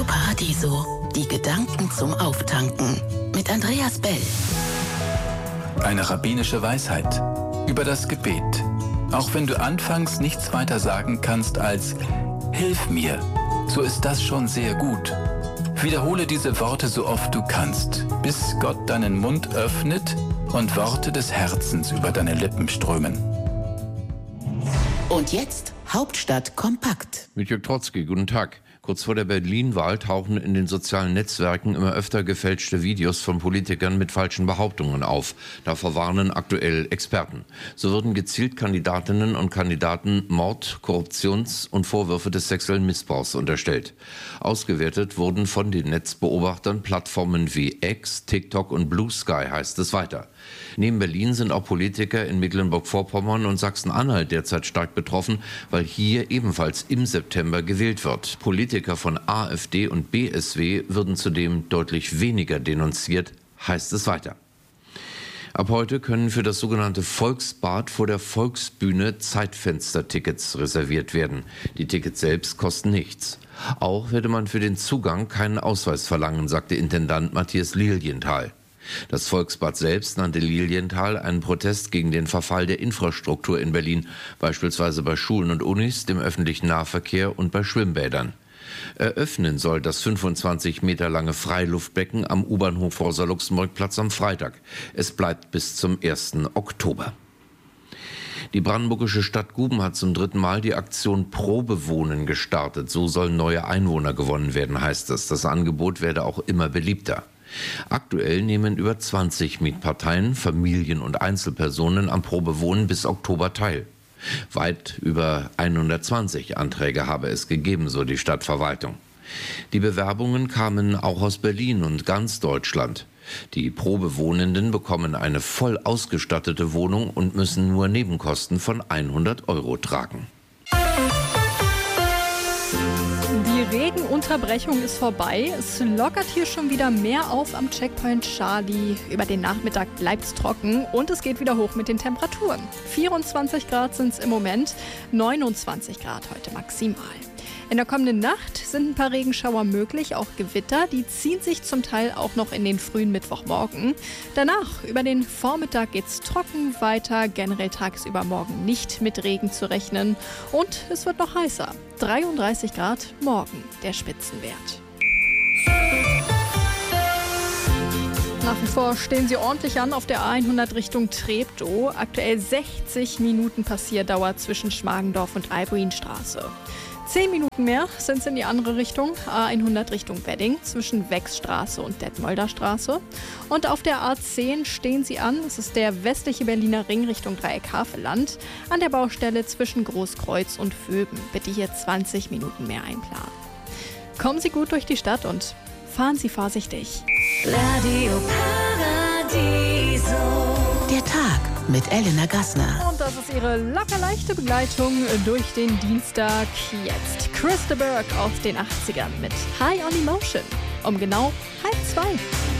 Paradiso, die Gedanken zum Auftanken mit Andreas Bell. Eine rabbinische Weisheit über das Gebet. Auch wenn du anfangs nichts weiter sagen kannst als Hilf mir, so ist das schon sehr gut. Wiederhole diese Worte so oft du kannst, bis Gott deinen Mund öffnet und Worte des Herzens über deine Lippen strömen. Und jetzt Hauptstadt kompakt. Mit Jörg Trotzki, guten Tag. Kurz vor der Berlin-Wahl tauchen in den sozialen Netzwerken immer öfter gefälschte Videos von Politikern mit falschen Behauptungen auf. Davor warnen aktuell Experten. So würden gezielt Kandidatinnen und Kandidaten Mord, Korruptions- und Vorwürfe des sexuellen Missbrauchs unterstellt. Ausgewertet wurden von den Netzbeobachtern Plattformen wie X, TikTok und Blue Sky, heißt es weiter. Neben Berlin sind auch Politiker in Mecklenburg-Vorpommern und Sachsen-Anhalt derzeit stark betroffen, weil hier ebenfalls im September gewählt wird. Politiker von AfD und BSW würden zudem deutlich weniger denunziert, heißt es weiter. Ab heute können für das sogenannte Volksbad vor der Volksbühne Zeitfenstertickets reserviert werden. Die Tickets selbst kosten nichts. Auch werde man für den Zugang keinen Ausweis verlangen, sagte Intendant Matthias Lilienthal. Das Volksbad selbst nannte Lilienthal einen Protest gegen den Verfall der Infrastruktur in Berlin, beispielsweise bei Schulen und Unis, dem öffentlichen Nahverkehr und bei Schwimmbädern. Eröffnen soll das 25 Meter lange Freiluftbecken am U-Bahnhof Rosa-Luxemburg-Platz am Freitag. Es bleibt bis zum 1. Oktober. Die brandenburgische Stadt Guben hat zum 3. Mal die Aktion Probewohnen gestartet. So sollen neue Einwohner gewonnen werden, heißt es. Das Angebot werde auch immer beliebter. Aktuell nehmen über 20 Mietparteien, Familien und Einzelpersonen am Probewohnen bis Oktober teil. Weit über 120 Anträge habe es gegeben, so die Stadtverwaltung. Die Bewerbungen kamen auch aus Berlin und ganz Deutschland. Die Probewohnenden bekommen eine voll ausgestattete Wohnung und müssen nur Nebenkosten von 100 € tragen. Die Regenunterbrechung ist vorbei. Es lockert hier schon wieder mehr auf am Checkpoint Charlie. Über den Nachmittag bleibt es trocken und es geht wieder hoch mit den Temperaturen. 24 Grad sind es im Moment, 29 Grad heute maximal. In der kommenden Nacht sind ein paar Regenschauer möglich, auch Gewitter. Die ziehen sich zum Teil auch noch in den frühen Mittwochmorgen. Danach, über den Vormittag geht's trocken weiter. Generell tagsüber morgen nicht mit Regen zu rechnen. Und es wird noch heißer. 33 Grad morgen, der Spitzenwert. Nach wie vor stehen sie ordentlich an auf der A100 Richtung Treptow. Aktuell 60 Minuten Passierdauer zwischen Schmargendorf und Albuinstraße. 10 Minuten mehr sind es in die andere Richtung, A100 Richtung Wedding, zwischen Wechsstraße und Detmolder Straße. Und auf der A10 stehen sie an, das ist der westliche Berliner Ring Richtung Dreieck Havelland, an der Baustelle zwischen Großkreuz und Vöben. Bitte hier 20 Minuten mehr einplanen. Kommen Sie gut durch die Stadt und fahren Sie vorsichtig. Radio Paradiso. Der Tag mit Elena Gassner. Und das ist Ihre locker leichte Begleitung durch den Dienstag. Jetzt Chris de Burgh aus den 80ern mit High on Emotion. Um genau 1:30.